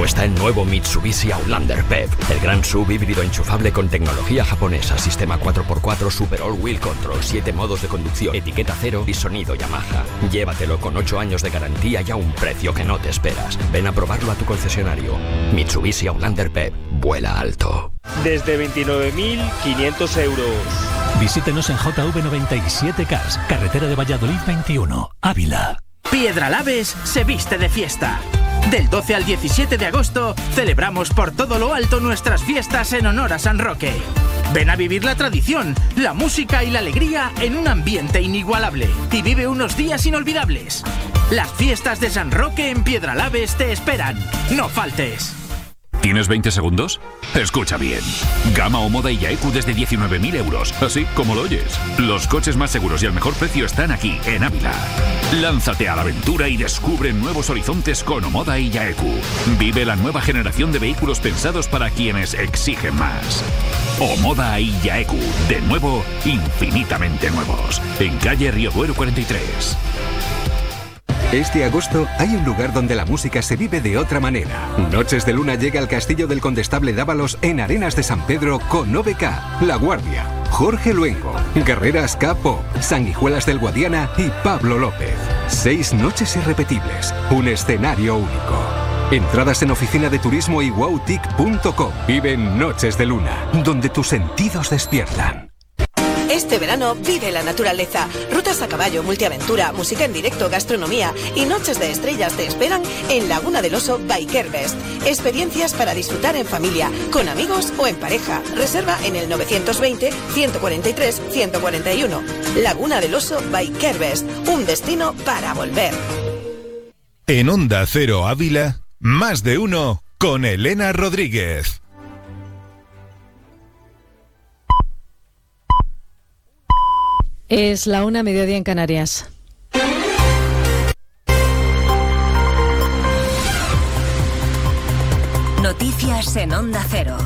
está el nuevo Mitsubishi Outlander PHEV, el gran SUV híbrido enchufable con tecnología japonesa, sistema 4x4 Super All-Wheel Control, 7 modos de conducción, etiqueta cero y sonido Yamaha. Llévatelo con 8 años de garantía y a un precio que no te esperas. Ven a probarlo a tu concesionario. Mitsubishi Outlander PHEV, vuela alto. Desde 29.500 euros. Visítenos en JV97 Cars, carretera de Valladolid 21, Ávila. Piedralaves se viste de fiesta. Del 12 al 17 de agosto celebramos por todo lo alto nuestras fiestas en honor a San Roque. Ven a vivir la tradición, la música y la alegría en un ambiente inigualable y vive unos días inolvidables. Las fiestas de San Roque en Piedralaves te esperan. No faltes. ¿Tienes 20 segundos? Escucha bien. Gama o Moda y Yaeku desde 19.000 euros. Así como lo oyes. Los coches más seguros y al mejor precio están aquí, en Ávila. Lánzate a la aventura y descubre nuevos horizontes con Omoda y Yaeku. Vive la nueva generación de vehículos pensados para quienes exigen más. Omoda y Yaeku. De nuevo, infinitamente nuevos. En calle Río Duero 43. Este agosto hay un lugar donde la música se vive de otra manera. Noches de Luna llega al Castillo del Condestable Dávalos en Arenas de San Pedro con OBK, La Guardia, Jorge Luengo, Guerreras Capo, Sanguijuelas del Guadiana y Pablo López. 6 noches irrepetibles, un escenario único. Entradas en oficina de turismo y wowtic.com. Viven Noches de Luna, donde tus sentidos despiertan. Este verano vive la naturaleza. Rutas a caballo, multiaventura, música en directo, gastronomía y noches de estrellas te esperan en Laguna del Oso Bikerbest. Experiencias para disfrutar en familia, con amigos o en pareja. Reserva en el 920-143-141. Laguna del Oso Bikerbest. Un destino para volver. En Onda Cero Ávila, Más de Uno con Elena Rodríguez. Es la 1:00, mediodía en Canarias. Noticias en Onda Cero.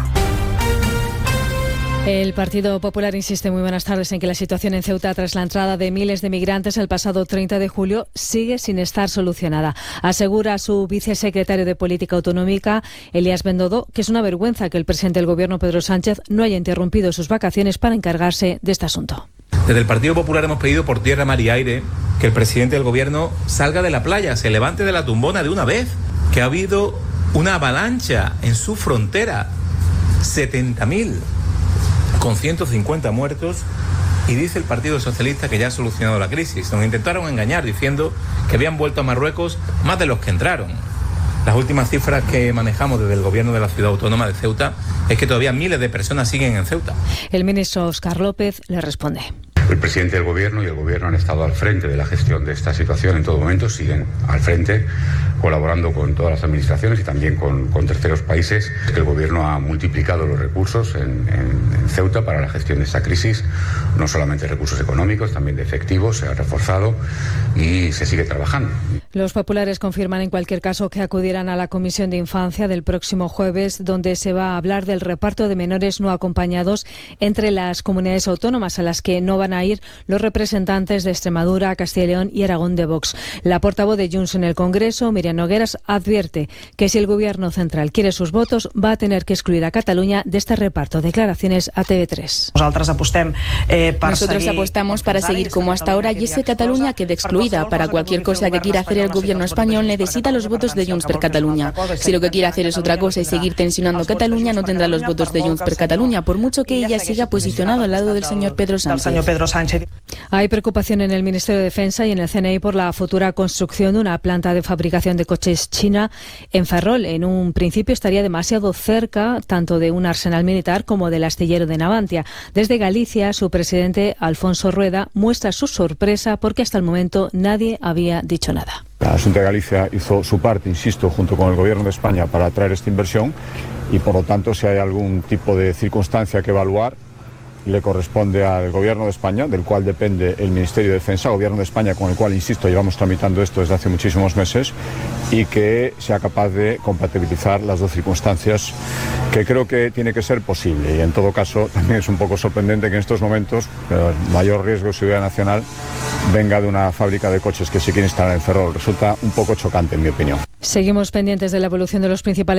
El Partido Popular insiste, muy buenas tardes, en que la situación en Ceuta tras la entrada de miles de migrantes el pasado 30 de julio sigue sin estar solucionada. Asegura su vicesecretario de Política Autonómica, Elías Bendodo, que es una vergüenza que el presidente del Gobierno, Pedro Sánchez, no haya interrumpido sus vacaciones para encargarse de este asunto. Desde el Partido Popular hemos pedido por tierra, mar y aire que el presidente del Gobierno salga de la playa, se levante de la tumbona de una vez, que ha habido una avalancha en su frontera, 70.000, con 150 muertos, y dice el Partido Socialista que ya ha solucionado la crisis. Nos intentaron engañar diciendo que habían vuelto a Marruecos más de los que entraron. Las últimas cifras que manejamos desde el Gobierno de la Ciudad Autónoma de Ceuta es que todavía miles de personas siguen en Ceuta. El ministro Óscar López le responde. El presidente del Gobierno y el Gobierno han estado al frente de la gestión de esta situación en todo momento, siguen al frente, colaborando con todas las administraciones y también con terceros países. El Gobierno ha multiplicado los recursos en Ceuta para la gestión de esta crisis, no solamente recursos económicos, también de efectivos, se ha reforzado y se sigue trabajando. Los populares confirman en cualquier caso que acudirán a la Comisión de Infancia del próximo jueves, donde se va a hablar del reparto de menores no acompañados entre las comunidades autónomas, a las que no van a ir los representantes de Extremadura, Castilla y León y Aragón de Vox. La portavoz de Junts en el Congreso, Míriam Nogueras, advierte que si el Gobierno central quiere sus votos, va a tener que excluir a Cataluña de este reparto. Declaraciones a TV3. Nosotros apostamos para seguir como hasta ahora y ese Cataluña quede excluida. Para cualquier cosa que quiera hacer el Gobierno español necesita los votos de Junts per Catalunya. Si lo que quiere hacer es otra cosa y seguir tensionando Cataluña, no tendrá los votos de Junts per Catalunya, por mucho que ella siga posicionado al lado del señor Pedro Sánchez. Hay preocupación en el Ministerio de Defensa y en el CNI por la futura construcción de una planta de fabricación de coches china en Ferrol. En un principio estaría demasiado cerca tanto de un arsenal militar como del astillero de Navantia. Desde Galicia, su presidente, Alfonso Rueda, muestra su sorpresa porque hasta el momento nadie había dicho nada. La Xunta de Galicia hizo su parte, insisto, junto con el Gobierno de España para atraer esta inversión y, por lo tanto, si hay algún tipo de circunstancia que evaluar, le corresponde al Gobierno de España, del cual depende el Ministerio de Defensa, Gobierno de España con el cual, insisto, llevamos tramitando esto desde hace muchísimos meses, y que sea capaz de compatibilizar las dos circunstancias, que creo que tiene que ser posible. Y en todo caso, también es un poco sorprendente que en estos momentos el mayor riesgo de seguridad nacional venga de una fábrica de coches que se quiere instalar en Ferrol. Resulta un poco chocante, en mi opinión. Seguimos pendientes de la evolución de los principales